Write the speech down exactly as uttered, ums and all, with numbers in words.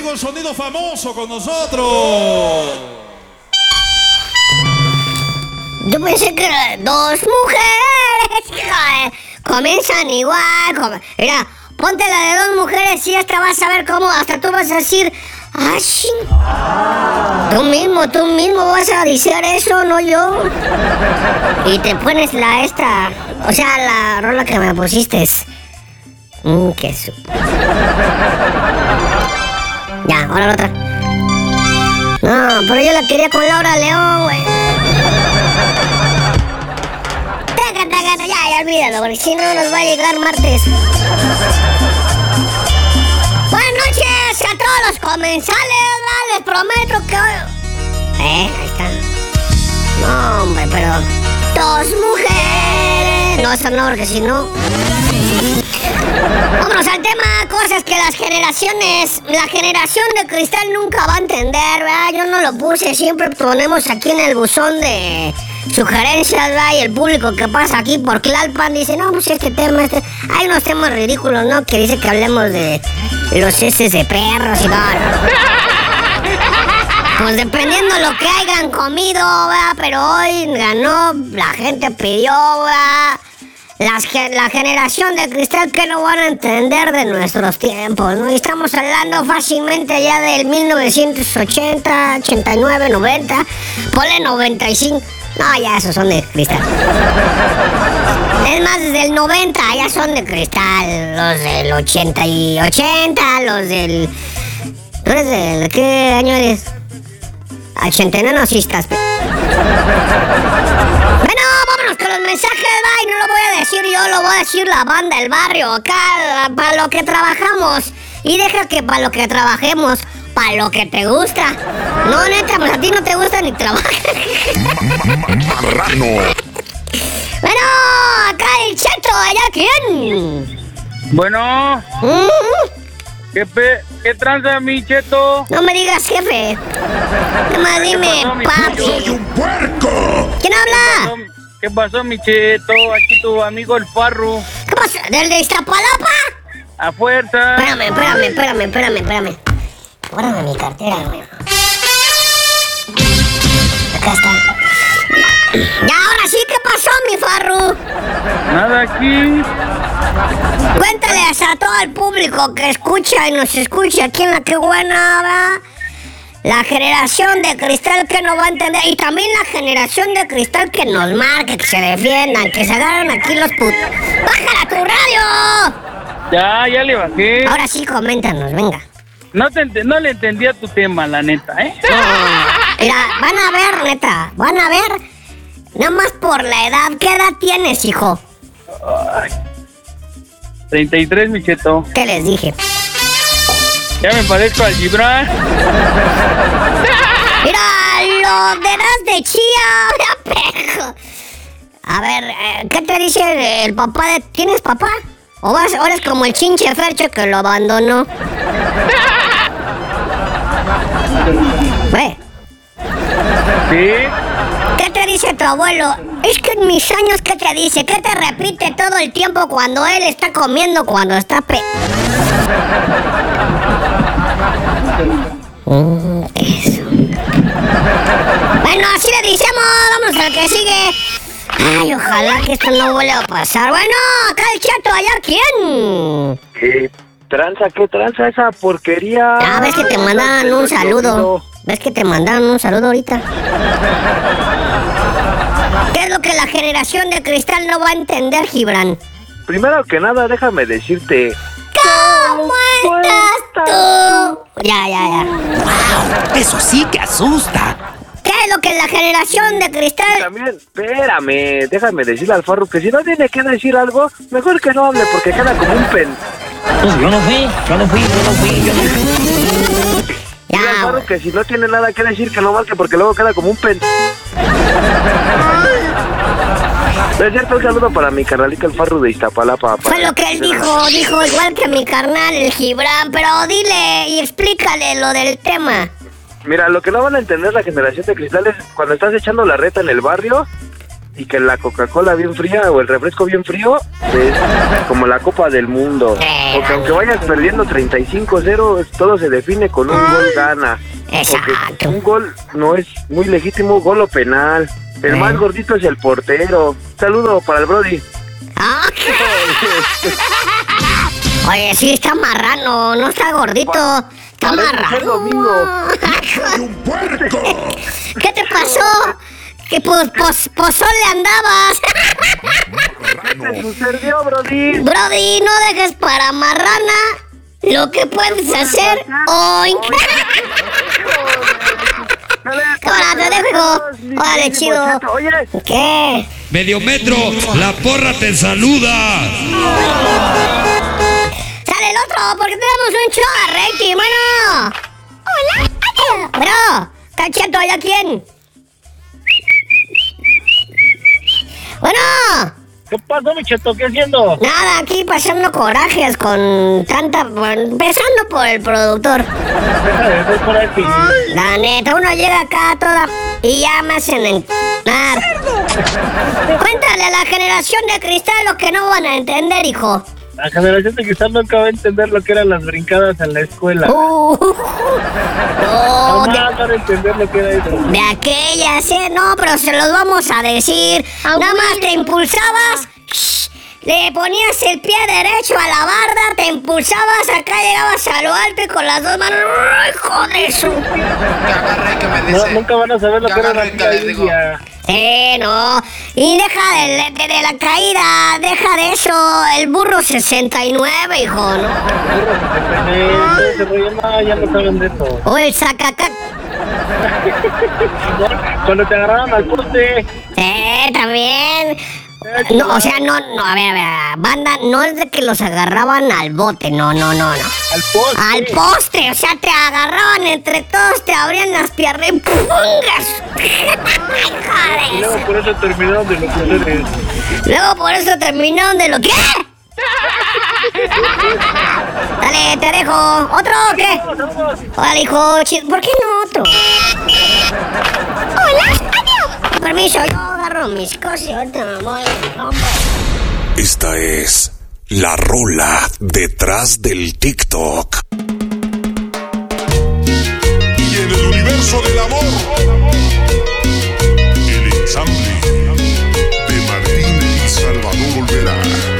Con sonido famoso con nosotros. Yo pensé que eran dos mujeres, hija, comienzan igual. Como... Mira, ponte la de dos mujeres y esta vas a ver cómo hasta tú vas a decir, ¡ah, ching! Tú mismo, tú mismo vas a decir eso, no yo. Y te pones la esta, o sea, la rola que me pusiste. Mmm, qué su... Ya, ahora la otra. No, pero yo la quería con Laura León, güey. Taca, taca, ya, ya olvídalo, porque si no nos va a llegar martes. Buenas noches a todos los comensales, ¿verdad? Les prometo que hoy... Eh, ahí está. No, hombre, pero... Dos mujeres... No, eso no, porque si no... Vámonos al tema, cosas que las generaciones, la generación de cristal nunca va a entender, ¿verdad? Yo no lo puse, siempre ponemos aquí en el buzón de sugerencias, ¿verdad? Y el público que pasa aquí por Tlalpan dice, no, pues este tema, este... Hay unos temas ridículos, ¿no? Que dice que hablemos de los heces de perros y todo. Pues dependiendo de lo que hayan comido, ¿verdad? Pero hoy ganó, la gente pidió, ¿verdad? Las, la generación de cristal que no van a entender de nuestros tiempos, ¿no? Y estamos hablando fácilmente ya del mil novecientos ochenta, ochenta y nueve, noventa, ponle noventa y cinco. No, ya esos son de cristal. Es más, desde el noventa ya son de cristal. Los del ochenta y ochenta, los del... ¿Tú eres del... ¿Qué año eres? ochenta y nueve, no, sí estás... Bueno, vámonos con los mensajes, va, y no lo voy a decir yo, lo voy a decir la banda del barrio, acá, para lo que trabajamos. Y deja que para lo que trabajemos, para lo que te gusta. No, neta, pues a ti no te gusta ni trabajar. Marrano. Bueno, acá el Cheto, allá quién. Bueno. ¿Mm? ¿Qué, pe ¿Qué tranza, mi Cheto? No me digas jefe. Nomás dime, papi. ¡Soy un puerco! ¿Quién habla? ¿Qué pasó, mi Cheto? Aquí tu amigo el Farru. ¿Qué pasó? ¿Del de Iztapalapa? A fuerza. Espérame, espérame, espérame, espérame, espérame. Guárdame mi cartera, güey. Acá está. Ya, ahora sí, ¿qué pasó, mi Farru? Nada aquí. Cuéntales a todo el público que escucha y nos escucha aquí en La Que Buena, ¿verdad? La generación de cristal que no va a entender. Y también la generación de cristal que nos marque, que se defiendan, que se agarran aquí los put... ¡Bájala tu radio! Ya, ya le bajé. Ahora sí, coméntanos, venga. No, te no le entendía tu tema, la neta, ¿eh? No, mira, van a ver, neta, van a ver. Nada más por la edad. ¿Qué edad tienes, hijo? Ay, treinta y tres, mi Cheto. ¿Qué les dije? Ya me parezco al Gibran. Mira, lo verás de chía, mira, pejo. A ver, eh, ¿qué te dice el papá de... ¿Tienes papá? ¿O vas, ahora es como el chinche Fercho que lo abandonó? Ve. ¿Sí? ¿Qué te dice tu abuelo? Es que en mis años, ¿qué te dice? ¿Qué te repite todo el tiempo cuando él está comiendo, cuando está pe... Mm, eso. Bueno, así le decimos, vamos al que sigue. Ay, ojalá que esto no vuelva a pasar. Bueno, acá el Chato, allá quién. ¿Qué tranza, qué tranza esa porquería? Ah, ves que te mandaban un saludo. ¿Ves que te mandaron un saludo ahorita? ¿Qué es lo que la generación de cristal no va a entender, Gibran? Primero que nada, déjame decirte... ¿Cómo estás tú? Ya, ya, ya. ¡Wow! Eso sí que asusta. ¿Qué es lo que la generación de cristal... También, espérame, déjame decirle al Farru que si no tiene que decir algo, mejor que no hable porque queda como un pen. Yo no fui, yo no fui, yo no fui, yo no fui. Dile al Farru que si no tiene nada que decir que no marque porque luego queda como un pen. Es cierto, un saludo para mi carnalito el Farru de Iztapalapa. Fue lo que él dijo, dijo igual que mi carnal el Gibran, pero dile y explícale lo del tema. Mira, lo que no van a entender la generación de cristal es cuando estás echando la reta en el barrio y que la Coca-Cola bien fría o el refresco bien frío es como la Copa del Mundo. Porque aunque vayas perdiendo treinta y cinco cero, todo se define con un gol gana. Exacto. Porque un gol no es muy legítimo, gol o penal. El más gordito es el portero. Saludo para el Brody. Ah, oye, sí, está marrano, no está gordito. Está marrano. ¡Un puerco! ¿Qué te pasó? ¿Qué pos, pos, pozole andabas? ¿Qué te sucedió, Brody? Brody, no dejes para marrana lo que puedes hacer hoy. Hola, te dejo. Órale, chido. Oye, ¿Qué? Medio metro, la porra te saluda. Sale el otro, porque tenemos un show a rating, bueno. Hola, bro, cacheto, ¿ya quién? Bueno. ¿Qué pasó, mi cheto? ¿Qué haciendo? Nada, aquí pasando corajes con tanta... Empezando por el productor. Deja de hacer coraje. La neta, uno llega acá toda... Y ya me hacen entrar. Cuéntale a la generación de cristal lo que no van a entender, hijo. La generación de cristal nunca va a entender lo que eran las brincadas en la escuela. Uh, no, de, Jamás van a entender lo que era eso. de aquellas, ¿eh? No, pero se los vamos a decir. Nada más te impulsabas... Le ponías el pie derecho a la barda, te impulsabas, acá llegabas a lo alto y con las dos manos... ¡Ay, joder, eso! No, nunca van a saber lo que era la caída. Eh, no. Y deja de, de, de la caída, deja de eso. El burro sesenta y nueve, hijo, ¿no? Ese rollo, no, ya no saben de eso. O el sacacac. Cuando te agarraron al poste. Eh, también. No, o sea, no, no, a ver, a ver, banda, no es de que los agarraban al bote, no, no, no, no. Al poste. Al poste, o sea, te agarraban entre todos, te abrían las piernas y ¡pungas! Y luego por eso terminaron de lo que ustedes. Luego por eso terminaron de lo que... Dale, te dejo. ¿Otro o qué? Hola, hijo, chido. ¿Por qué no otro? Hola, adiós. Permiso, yo agarro mis cosas y ahorita me voy. Esta es la rola detrás del TikTok.